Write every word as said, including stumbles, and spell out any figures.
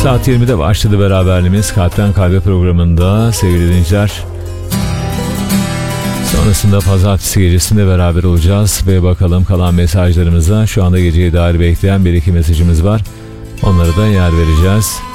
Saat yirmide başladı beraberliğimiz Kalpten Kalbe programında sevgili dinleyiciler. Sonrasında pazartesi gecesinde beraber olacağız ve bakalım kalan mesajlarımıza. Şu anda geceye dair bekleyen bir iki mesajımız var. Onlara da yer vereceğiz.